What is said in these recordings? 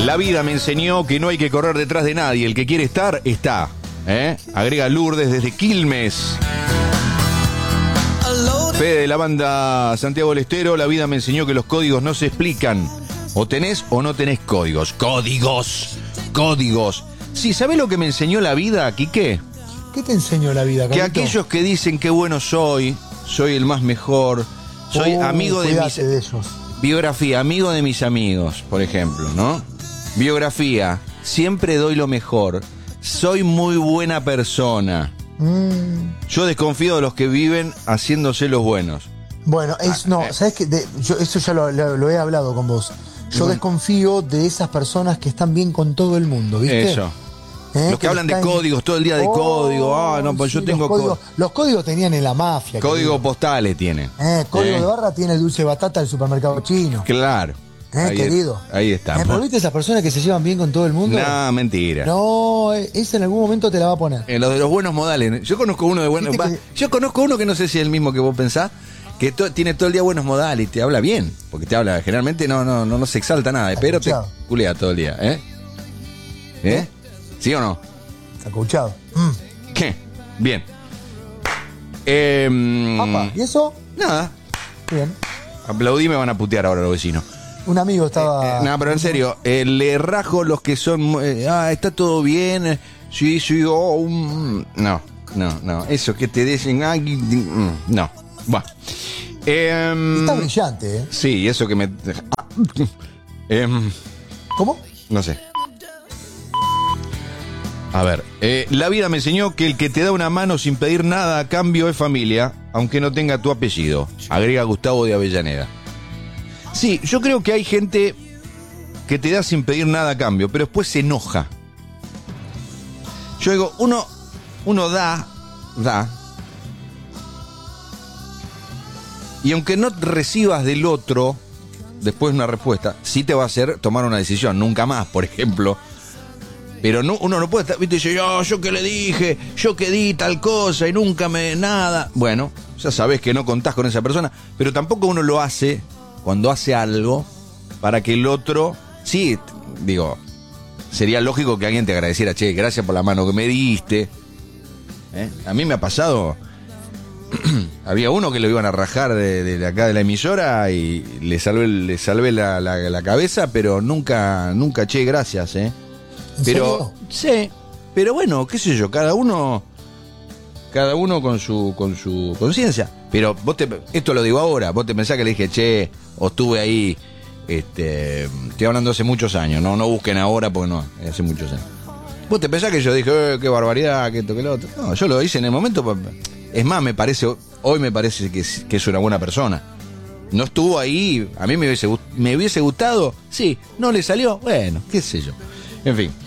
La vida me enseñó que no hay que correr detrás de nadie. El que quiere estar, está. Agrega Lourdes desde Quilmes. Fede de la banda Santiago del Estero. La vida me enseñó que los códigos no se explican. O tenés o no tenés códigos. Códigos. Sí, ¿sabés lo que me enseñó la vida, Quique? ¿Qué te enseñó la vida, Que Carlito? aquellos que dicen qué bueno soy el más mejor, soy amigo de mis... de ellos. Biografía, amigo de mis amigos, por ejemplo, ¿no? Biografía, siempre doy lo mejor. Soy muy buena persona. Yo desconfío de los que viven haciéndose los buenos. Bueno, ¿sabes qué? Eso ya lo he hablado con vos. Yo desconfío de esas personas que están bien con todo el mundo, ¿viste? Eso. Los que hablan de códigos, todo el día de código. No, pues sí, yo tengo códigos. Los códigos tenían en la mafia. Códigos postales tienen. Código de barra tiene el dulce de batata del supermercado chino. Claro. Querido. Ahí está. ¿Pero viste esas personas que se llevan bien con todo el mundo? No, mentira. No, esa en algún momento te la va a poner. Los de los buenos modales. Yo conozco uno de buenos... Yo conozco uno que no sé si es el mismo que vos pensás, que tiene todo el día buenos modales y te habla bien. Porque te habla, generalmente no se exalta nada, pero te culea todo el día. ¿Sí o no? Acuchado. ¿Qué? Bien. ¿Y eso? Nada. Bien. Aplaudí, me van a putear ahora los vecinos. Un amigo estaba... No, pero en serio, le rajo los que son... está todo bien. Sí, no. Eso que te dicen... no. Bueno. Está brillante, ¿eh? Sí, eso que me... ¿Cómo? No sé. A ver, la vida me enseñó que el que te da una mano sin pedir nada a cambio es familia, aunque no tenga tu apellido. Agrega Gustavo de Avellaneda. Sí, yo creo que hay gente que te da sin pedir nada a cambio, pero después se enoja. Yo digo, uno da, y aunque no recibas del otro después una respuesta, sí te va a hacer tomar una decisión, nunca más, por ejemplo. Pero uno no puede estar, viste, dice, yo que le dije, yo que di tal cosa y nunca nada. Bueno, ya sabés que no contás con esa persona, pero tampoco uno lo hace cuando hace algo para que el otro, sí, digo, sería lógico que alguien te agradeciera, che, gracias por la mano que me diste. A mí me ha pasado, había uno que lo iban a rajar de acá de la emisora y le salvé la cabeza, pero nunca, che, gracias, Pero, sí, pero bueno, qué sé yo, cada uno con su conciencia. Pero esto lo digo ahora, vos te pensás que le dije, che, o estuve ahí, estoy hablando hace muchos años, no busquen ahora porque no, hace muchos años. Vos te pensás que yo dije, qué barbaridad, que esto, que lo otro. No, yo lo hice en el momento, es más, hoy me parece que es una buena persona. No estuvo ahí, a mí me hubiese gustado, sí, no le salió, bueno, qué sé yo. En fin.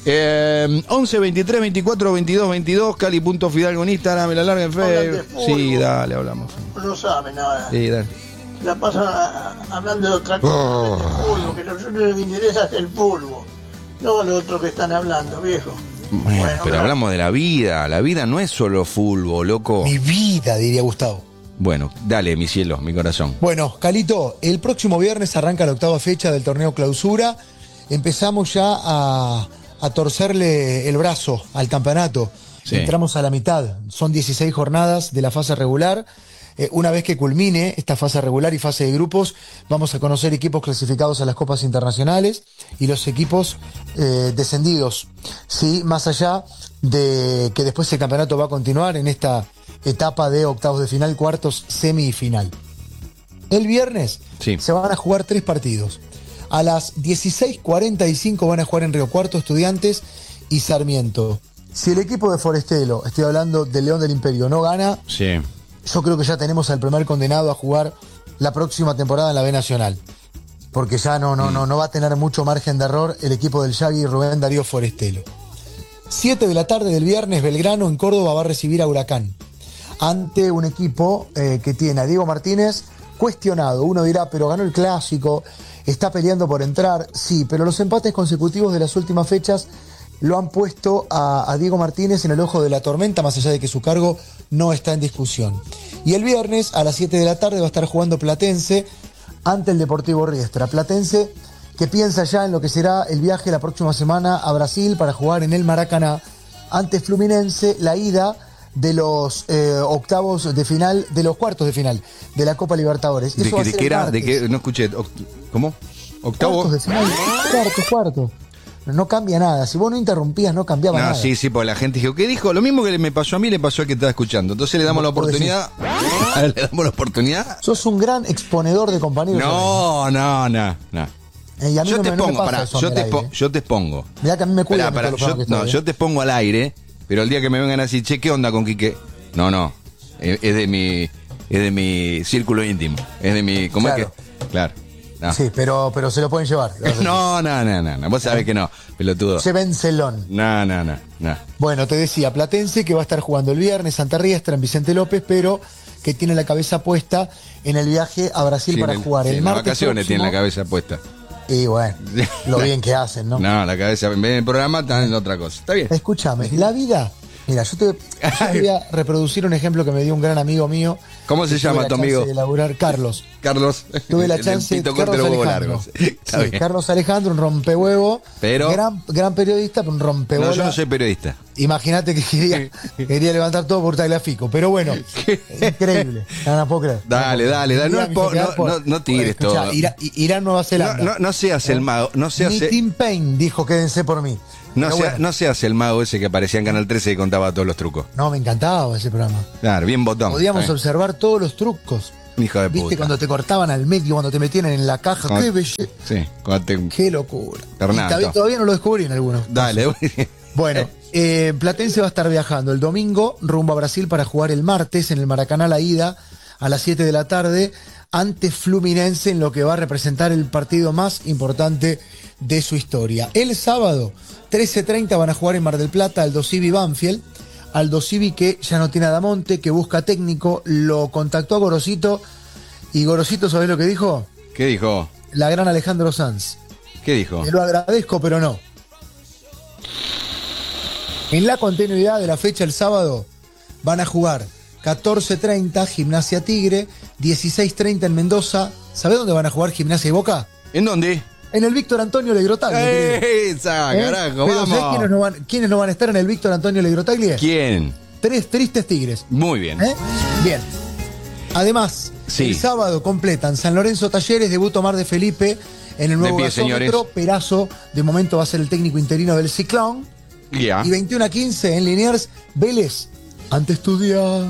11 23 24 22 22 Cali.Fidalgo en Instagram, la larga en Facebook. Sí, dale, hablamos. No sabe nada. Sí, dale. La pasan hablando de otra cosa, del fútbol, que lo que les interesa es el fútbol. No lo otro que están hablando, viejo. Bueno, pero hablamos de la vida no es solo fútbol, loco. Mi vida, diría Gustavo. Bueno, dale, mi cielo, mi corazón. Bueno, Calito, el próximo viernes arranca la 8ª fecha del torneo Clausura. Empezamos ya a torcerle el brazo al campeonato. Sí. Entramos a la mitad. Son 16 jornadas de la fase regular. Una vez que culmine esta fase regular y fase de grupos, vamos a conocer equipos clasificados a las copas internacionales y los equipos descendidos. Sí, más allá de que después el campeonato va a continuar en esta etapa de octavos de final, cuartos, semifinal. El viernes se van a jugar 3 partidos. A las 16:45 van a jugar en Río Cuarto Estudiantes y Sarmiento. Si el equipo de Forestelo, estoy hablando del León del Imperio, no gana, yo creo que ya tenemos al primer condenado a jugar la próxima temporada en la B Nacional. Porque ya no va a tener mucho margen de error el equipo del Yagui Rubén Darío Forestelo. 7 de la tarde del viernes, Belgrano en Córdoba va a recibir a Huracán. Ante un equipo que tiene a Diego Martínez cuestionado. Uno dirá, pero ganó el clásico, está peleando por entrar. Sí, pero los empates consecutivos de las últimas fechas lo han puesto a Diego Martínez en el ojo de la tormenta, más allá de que su cargo no está en discusión. Y el viernes a las 7 de la tarde va a estar jugando Platense ante el Deportivo Riestra. Platense que piensa ya en lo que será el viaje la próxima semana a Brasil para jugar en el Maracaná ante Fluminense, la ida de los octavos de final, de los cuartos de final de la Copa Libertadores. Eso va a ser el martes. No escuché, ¿cómo? ¿Octavo? Cuartos de final, cuarto. No cambia nada. Si vos no interrumpías, no cambiaba nada. Sí, porque la gente dijo, ¿qué dijo? Lo mismo que me pasó a mí, le pasó al que estaba escuchando. Entonces le damos la oportunidad. Le damos la oportunidad. Sos un gran exponedor de compañeros. No. Y a mí yo no te me pongo, pasa eso yo te expongo. Mirá que a mí me cuidan. Yo te pongo al aire, pero el día que me vengan a decir, che, ¿qué onda con Quique? No. Es de mi círculo íntimo. Es de mi. ¿Cómo claro. es que? Claro. No. Sí, pero se lo pueden llevar. No. Vos sabés que no, pelotudo. Llévenselón. No. Bueno, te decía, Platense que va a estar jugando el viernes, Santa Riestra en Vicente López, pero que tiene la cabeza puesta en el viaje a Brasil para jugar. El en martes vacaciones próximo, tiene la cabeza puesta. Y bueno, lo bien que hacen, ¿no? No, la cabeza en vez del programa está en otra cosa. Está bien. Escúchame, la vida. Mira, yo voy a reproducir un ejemplo que me dio un gran amigo mío. ¿Cómo se llama tu amigo? De elaborar, Carlos. Tuve la chance de Carlos Alejandro. Sí, Carlos Alejandro, un rompehuevo. Pero gran periodista, pero un rompehuevo. No, yo no soy periodista. Imagínate que quería levantar todo por Tagliafico. Pero bueno, increíble. No puedo creer. Dale. No tires todo. Irán, Nueva Zelanda. No seas el mago. Ni Tim Payne dijo, quédense por mí. No seas el mago ese que aparecía en Canal 13 y contaba todos los trucos. No, me encantaba ese programa. Claro, bien botón. Podíamos observar todos los trucos. Hijo de puta. ¿Viste cuando te cortaban al medio, cuando te metían en la caja? ¡Qué belleza! Sí, ¡Qué locura! Fernando. Todavía no lo descubrí en algunos. Dale. Bueno, Platense va a estar viajando el domingo rumbo a Brasil para jugar el martes en el Maracaná la ida a las 7 de la tarde ante Fluminense en lo que va a representar el partido más importante de su historia. El sábado, 13:30 van a jugar en Mar del Plata Aldo Civi Banfield. Aldo Civi que ya no tiene a Damonte, que busca técnico, lo contactó a Gorosito y Gorosito, ¿sabés lo que dijo? ¿Qué dijo? La gran Alejandro Sanz. ¿Qué dijo? Te lo agradezco, pero no. En la continuidad de la fecha el sábado van a jugar 14:30 Gimnasia Tigre, 16:30 en Mendoza. ¿Sabés dónde van a jugar Gimnasia y Boca? ¿En dónde? En el Víctor Antonio Legrotaglie. ¡Esa, carajo! Pero ¡Vamos! ¿quiénes no van a estar en el Víctor Antonio Legrotaglie? ¿Quién? 3 tristes Tigres. Muy bien. Bien. Además, el sábado completan San Lorenzo Talleres, debut Omar de Felipe en el nuevo gasómetro. Perazo, de momento va a ser el técnico interino del Ciclón. Y 21:15 en Liniers, Vélez. Ante estudia.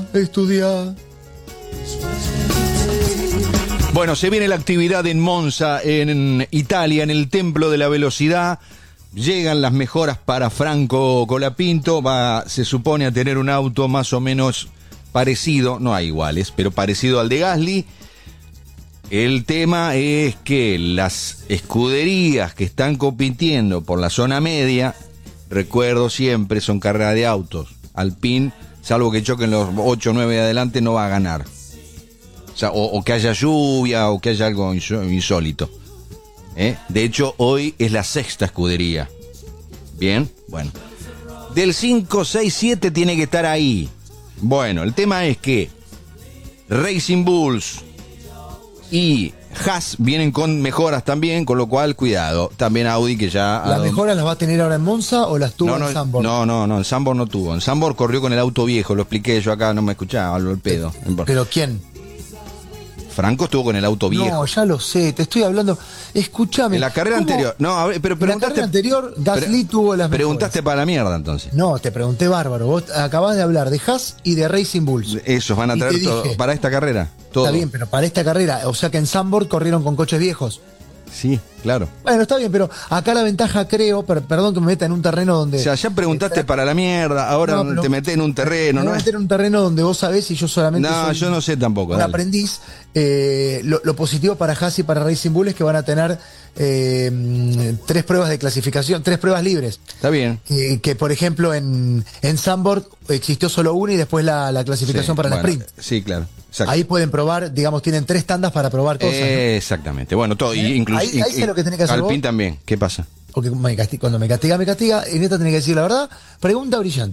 Bueno, se viene la actividad en Monza, en Italia, en el Templo de la Velocidad. Llegan las mejoras para Franco Colapinto. Se supone a tener un auto más o menos parecido, no hay iguales, pero parecido al de Gasly. El tema es que las escuderías que están compitiendo por la zona media, recuerdo siempre, son carreras de autos. Alpine, salvo que choquen los 8 o 9 de adelante, no va a ganar. O sea, o que haya lluvia o que haya algo insólito. De hecho, hoy es la 6ª escudería. Bien, bueno. Del 5, 6, 7 tiene que estar ahí. Bueno, el tema es que Racing Bulls y Haas vienen con mejoras también, con lo cual, cuidado. También Audi que ya... ¿Las mejoras las va a tener ahora en Monza o las tuvo en Zandvoort? No, en Zandvoort no tuvo. En Zandvoort corrió con el auto viejo, lo expliqué yo acá, no me escuchaba, hablo el pedo. ¿Pero quién? Franco estuvo con el auto viejo. No, ya lo sé, te estoy hablando. Escúchame. En la carrera anterior. No, a ver, pero preguntaste. En la carrera anterior, Gasly tuvo las mejores. Preguntaste para la mierda entonces. No, te pregunté bárbaro. Vos acabás de hablar de Haas y de Racing Bulls. Esos van a traer todo para esta carrera. Todo. Está bien, pero para esta carrera. O sea que en Zandvoort corrieron con coches viejos. Sí, claro. Bueno, está bien, pero acá la ventaja creo, perdón que me meta en un terreno donde... O sea, ya preguntaste para la mierda, ahora no, te metés en un terreno, ¿no? Me meter en un terreno donde vos sabés y yo solamente soy yo no sé tampoco. Un aprendiz. Lo positivo para Haas y para Racing Bull es que van a tener 3 pruebas de clasificación, 3 pruebas libres. Está bien. Que por ejemplo en Zandvoort existió solo una y después la clasificación para el sprint. Sí, claro. Exacto. Ahí pueden probar, digamos, tienen 3 tandas para probar cosas. Exactamente. Bueno, todo. Incluso ahí sé lo que tenés que hacer Alpine vos. También. ¿Qué pasa? Porque cuando me castiga, en esta tenés que decir la verdad. Pregunta brillante.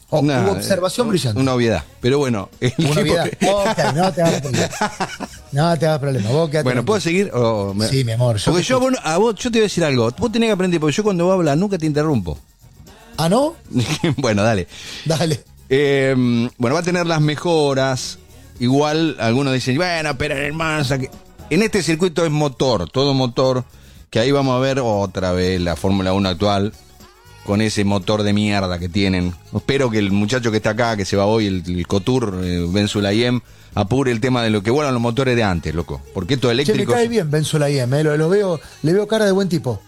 Hubo observación brillante. Una obviedad. Pero bueno. Una obviedad. Ok, no te hagas problema. No te hagas problema. Vos quedate bueno, ¿puedo seguir? Sí, mi amor. Porque yo a vos, yo te voy a decir algo. Vos tenés que aprender, porque yo cuando vos hablas nunca te interrumpo. ¿Ah, no? Bueno, dale. Dale. Bueno, va a tener las mejoras. Igual, algunos dicen, bueno, pero en el Monza. En este circuito es motor, todo motor. Que ahí vamos a ver otra vez la Fórmula 1 actual. Con ese motor de mierda que tienen. Espero que el muchacho que está acá, que se va hoy, el Cotur, Ben Sulayem, apure el tema de lo que vuelan los motores de antes, loco. Porque esto eléctrico. Me cae bien Ben Sulayem, lo veo, le veo cara de buen tipo.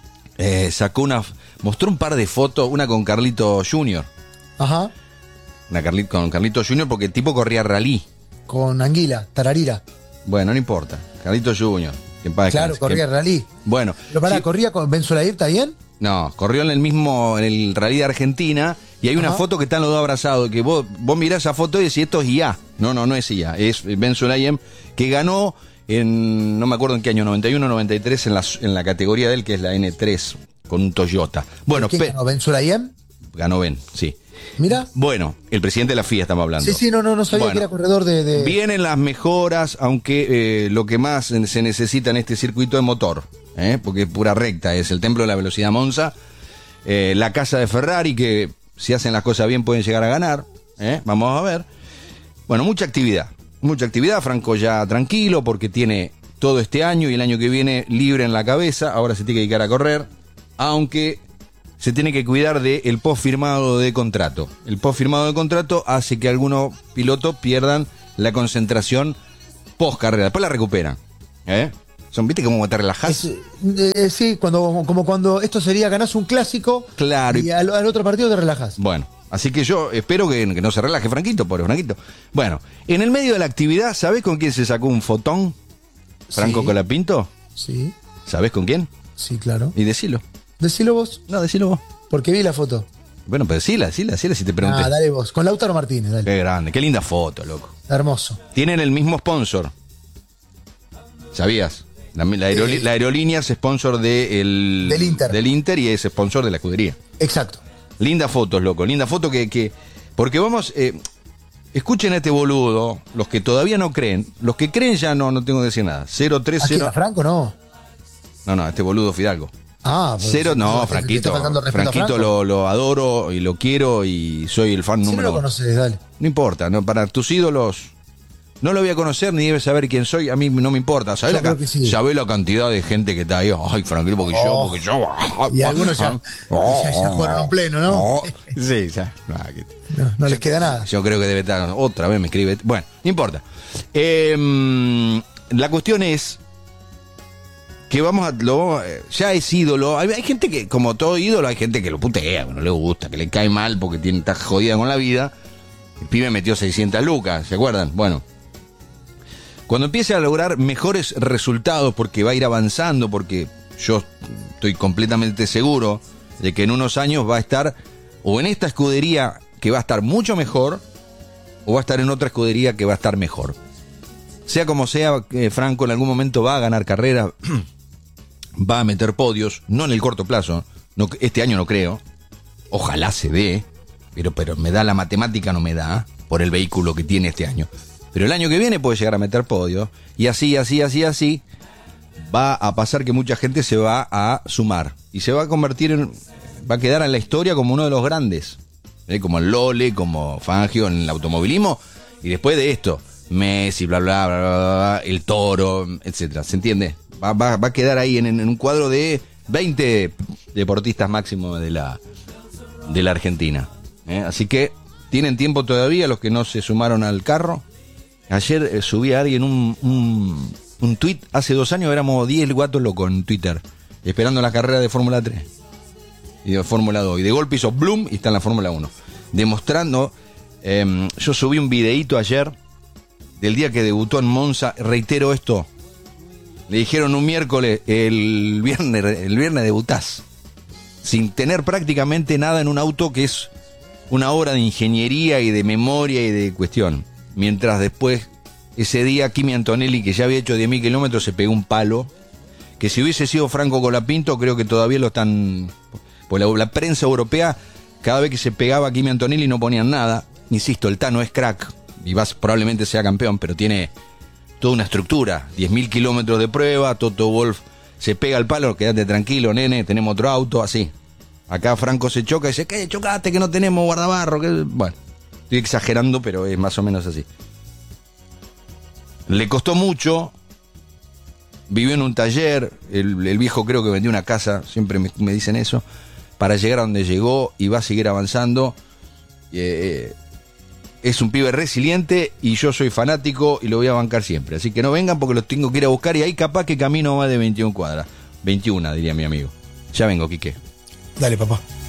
Mostró un par de fotos, una con Carlito Junior. Ajá. Con Carlito Junior porque el tipo corría rally. Con Anguila, Tararira. Bueno, no importa. Carlito Junior. Claro, corría rally. Bueno. Pero ¿corría con Ben Sulayem, está bien? No, corrió en el rally de Argentina y hay una foto que están los dos abrazados, que vos mirás esa foto y decís, esto es IA. No es IA, es Ben Sulayem, que ganó no me acuerdo en qué año, 91 93, en la categoría de él, que es la N3, con un Toyota. Bueno, ¿Quién ganó, Ben Sulayem? Ganó Ben, sí. Mira. Bueno, el presidente de la FIA estamos hablando. Sí, no sabía que era corredor de... Vienen las mejoras, aunque lo que más se necesita en este circuito es motor. Porque pura recta, es el templo de la velocidad Monza, la casa de Ferrari, que si hacen las cosas bien pueden llegar a ganar, vamos a ver. Bueno, mucha actividad, Franco ya tranquilo porque tiene todo este año y el año que viene libre en la cabeza, ahora se tiene que dedicar a correr, aunque se tiene que cuidar del post firmado de contrato. El post firmado de contrato hace que algunos pilotos pierdan la concentración post carrera, después la recuperan, ¿viste cómo te relajás? Sí, como cuando esto sería ganás un clásico, claro, y al otro partido te relajás. Bueno, así que yo espero que no se relaje Franquito, pobre Franquito. Bueno, en el medio de la actividad, ¿sabés con quién se sacó un fotón? Franco Colapinto. Sí. ¿Sabés con quién? Sí, claro. Y decilo. Decilo vos. No, decilo vos. Porque vi la foto. Bueno, pero decila si te pregunté. Dale vos. Con Lautaro Martínez, dale. Qué grande, qué linda foto, loco. Hermoso. Tienen el mismo sponsor. ¿Sabías? La aerolínea es sponsor del Inter y es sponsor de la escudería. Exacto. Linda foto, loco, linda foto que porque vamos, escuchen a este boludo, los que todavía no creen, los que creen ya no tengo que decir nada. 030. ¿A Franco no? No, este boludo Fidalgo. Franquito lo adoro y lo quiero y soy el fan número uno. No lo conoces, dale. No importa, para tus ídolos. No lo voy a conocer ni debes saber quién soy, a mí no me importa. ¿Sabés la cantidad de gente que está ahí? Ay, Franquito, porque yo. Y algunos ya fueron en pleno, ¿no? Sí, ya. No les queda nada. Yo creo que debe estar, otra vez me escribe. Bueno, no importa. La cuestión es que ya es ídolo. Hay gente que, como todo ídolo, hay gente que lo putea, que no le gusta, que le cae mal porque está jodida con la vida. El pibe metió 600 lucas, ¿se acuerdan? Bueno. Cuando empiece a lograr mejores resultados, porque va a ir avanzando, porque yo estoy completamente seguro de que en unos años va a estar o en esta escudería que va a estar mucho mejor, o va a estar en otra escudería que va a estar mejor. Sea como sea, Franco en algún momento va a ganar carreras, va a meter podios, no en el corto plazo, este año no creo, ojalá se dé, pero me da la matemática, no me da, por el vehículo que tiene este año. Pero el año que viene puede llegar a meter podio. Y así, va a pasar que mucha gente se va a sumar. Y se va a convertir va a quedar en la historia como uno de los grandes. Como el Lole, como Fangio en el automovilismo. Y después de esto, Messi, bla, bla, bla, bla, bla, el Toro, etcétera. ¿Se entiende? Va a quedar ahí en un cuadro de 20 deportistas máximo de la Argentina. Así que tienen tiempo todavía los que no se sumaron al carro. Ayer subí a alguien un tweet, hace 2 años éramos 10 guatos locos en Twitter, esperando la carrera de Fórmula 3 y de Fórmula 2, y de golpe hizo Bloom y está en la Fórmula 1, demostrando, yo subí un videíto ayer, del día que debutó en Monza, reitero esto, le dijeron un miércoles, el viernes debutás, sin tener prácticamente nada en un auto que es una obra de ingeniería y de memoria y de cuestión. Mientras después, ese día, Kimi Antonelli, que ya había hecho 10.000 kilómetros, se pegó un palo. Que si hubiese sido Franco Colapinto, creo que todavía lo están... Pues la prensa europea Cada vez que se pegaba Kimi Antonelli no ponían nada. Insisto, el Tano es crack y probablemente sea campeón, pero tiene toda una estructura. 10.000 kilómetros de prueba, Toto Wolff se pega al palo, quédate tranquilo, nene, tenemos otro auto, así. Acá Franco se choca y dice, ¿qué? Chocaste, que no tenemos guardabarro. Bueno, estoy exagerando, pero es más o menos así. Le costó mucho. Vivió en un taller. El viejo creo que vendió una casa, siempre me dicen eso, para llegar a donde llegó, y va a seguir avanzando. Es un pibe resiliente y yo soy fanático y lo voy a bancar siempre. Así que no vengan porque los tengo que ir a buscar, y ahí capaz que camino más de 21 cuadras. 21, diría mi amigo. Ya vengo, Quique. Dale, papá.